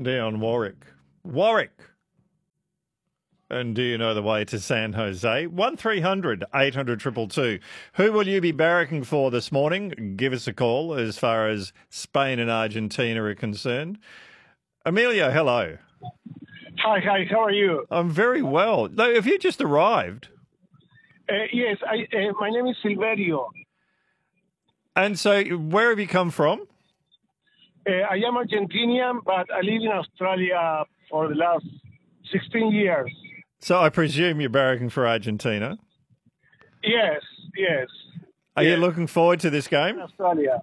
Dion Warwick. Warwick! And do you know the way to San Jose? 1300 800 222. Who will you be barracking for this morning? Give us a call as far as Spain and Argentina are concerned. Emilio, hello. Hi, how are you? I'm very well. No, have you just arrived? Yes, my name is Silverio. And so where have you come from? I am Argentinian, but I live in Australia for the last 16 years. So I presume you're barracking for Argentina? Yes. Are you looking forward to this game? Australia.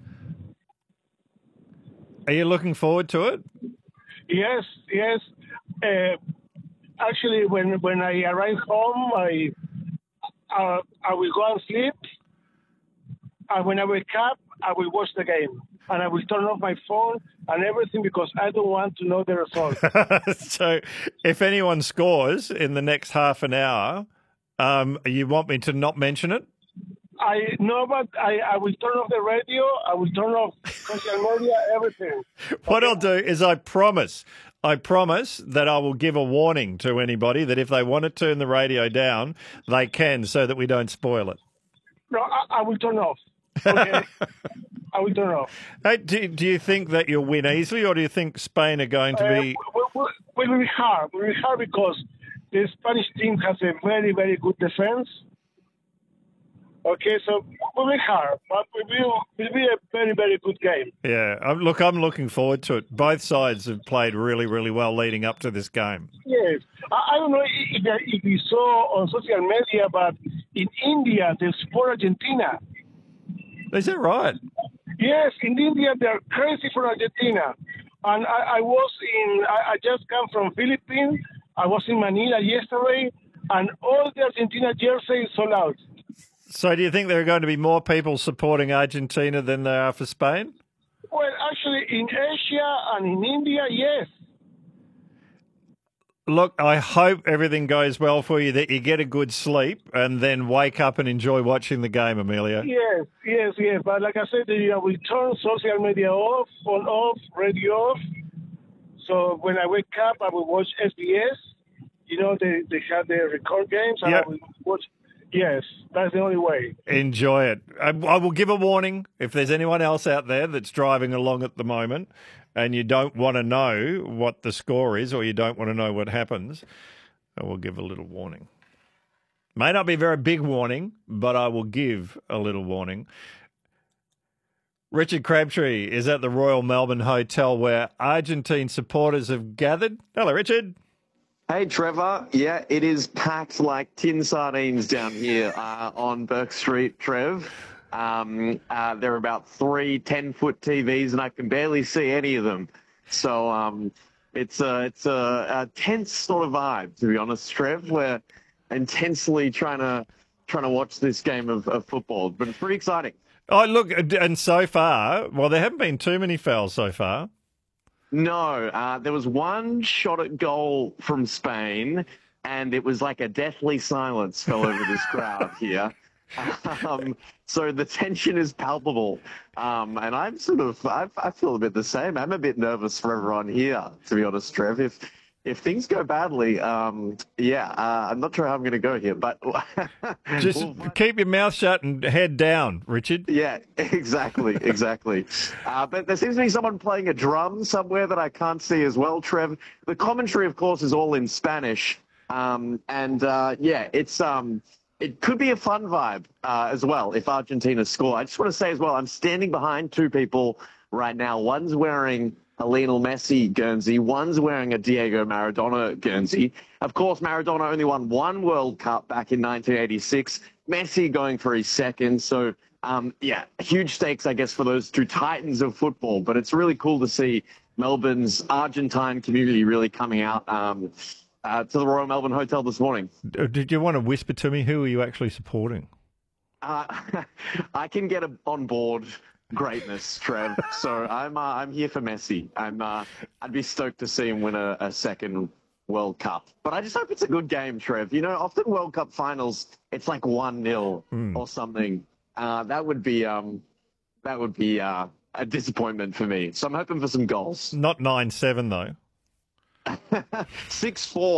Are you looking forward to it? Yes. Actually, when I arrive home, I will go and sleep. And when I wake up, I will watch the game. And I will turn off my phone and everything because I don't want to know the result. So if anyone scores in the next half an hour, you want me to not mention it? I know, but I will turn off the radio. I will turn off social media, everything. What I'll do is I promise that I will give a warning to anybody that if they want to turn the radio down, they can so that we don't spoil it. No, I will turn off. Okay? I will turn off. Hey, do you think that you'll win easily, or do you think Spain are going to be... Will be hard. Will be hard because the Spanish team has a very, very good defense. Okay, so will be hard, but will be a very, very good game. Yeah, I'm looking forward to it. Both sides have played really, really well leading up to this game. Yes. I don't know if you saw on social media, but in India, they support Argentina. Is that right? Yes, in India, they're crazy for Argentina. And I just come from Philippines. I was in Manila yesterday, and all the Argentina jerseys sold out. So do you think there are going to be more people supporting Argentina than there are for Spain? Well, actually, in Asia and in India, yes. Look, I hope everything goes well for you, that you get a good sleep and then wake up and enjoy watching the game, Emilio. Yes. But like I said, we turn social media off, phone off, radio off. So when I wake up, I will watch SBS. You know, they have the record games, and I will watch. Yes, that's the only way. Enjoy it. I will give a warning if there's anyone else out there that's driving along at the moment and you don't want to know what the score is or you don't want to know what happens, I will give a little warning. May not be a very big warning, but I will give a little warning. Richard Crabtree is at the Royal Melbourne Hotel where Argentine supporters have gathered. Hello, Richard. Hey, Trevor. Yeah, it is packed like tin sardines down here on Burke Street, Trev. There are about 3 10-foot TVs, and I can barely see any of them. So it's a tense sort of vibe, to be honest, Trev. We're intensely trying to watch this game of football, but it's pretty exciting. Oh, look, and so far, well, there haven't been too many fouls so far. No, there was one shot at goal from Spain, and it was like a deathly silence fell over this crowd here. So the tension is palpable. And I'm I feel a bit the same. I'm a bit nervous for everyone here, to be honest, Trev. If things go badly, I'm not sure how I'm going to go here, but just keep your mouth shut and head down, Richard. Yeah, exactly. But there seems to be someone playing a drum somewhere that I can't see as well, Trev. The commentary, of course, is all in Spanish, it could be a fun vibe as well if Argentina score. I just want to say as well, I'm standing behind 2 people right now. One's wearing a Lionel Messi Guernsey. One's wearing a Diego Maradona Guernsey. Of course, Maradona only won 1 World Cup back in 1986. Messi going for his second. So, huge stakes, I guess, for those 2 titans of football. But it's really cool to see Melbourne's Argentine community really coming out to the Royal Melbourne Hotel this morning. Did you want to whisper to me who are you actually supporting? I can get on board greatness, Trev. So I'm here for Messi. I'd be stoked to see him win a second World Cup. But I just hope it's a good game, Trev. You know, often World Cup finals, it's like 1-0 or something. That would be a disappointment for me. So I'm hoping for some goals. Not 9-7 though. 6-4.